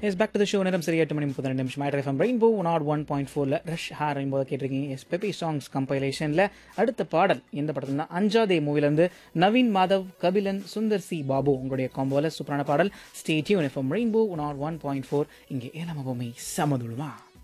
S back to the show. நேரம் சரி 8:32 matter FM rainbow 101.4ல rush hour rainbow கேட்டிருக்கீங்க. S peppy songs கம்பைலேஷனில் அடுத்த பாடல் எந்த படத்துலனா அஞ்சாதே மூவிலேருந்து நவீன் மாதவ், கபிலன், சுந்தர் சி பாபு உங்களுடைய காம்போவில் சூப்பரான பாடல். Stay tune FM rainbow 101.4. இங்கே ஏழாம பூமி சமதுளுமா.